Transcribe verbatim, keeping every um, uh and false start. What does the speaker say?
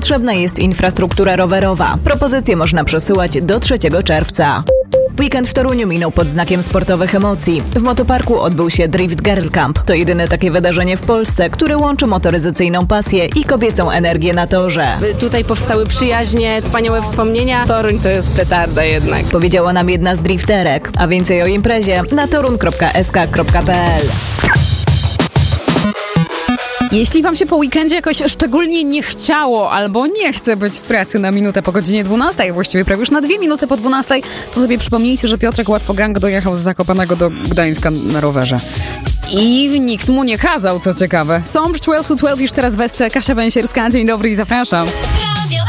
potrzebna jest infrastruktura rowerowa. Propozycje można przesyłać do trzeciego czerwca. Weekend w Toruniu minął pod znakiem sportowych emocji. W motoparku odbył się Drift Girl Camp. To jedyne takie wydarzenie w Polsce, które łączy motoryzacyjną pasję i kobiecą energię na torze. Tutaj powstały przyjaźnie, wspaniałe wspomnienia. Toruń to jest petarda jednak. Powiedziała nam jedna z drifterek. A więcej o imprezie na torun kropka s k kropka p l. Jeśli wam się po weekendzie jakoś szczególnie nie chciało albo nie chce być w pracy na minutę po godzinie dwunastej, właściwie prawie już na dwie minuty po dwunastej, to sobie przypomnijcie, że Piotrek Łatwogang dojechał z Zakopanego do Gdańska na rowerze. I nikt mu nie kazał, co ciekawe. Sącz dwanaście do dwunastu już teraz w Kasia Węsierska. Dzień dobry i zapraszam.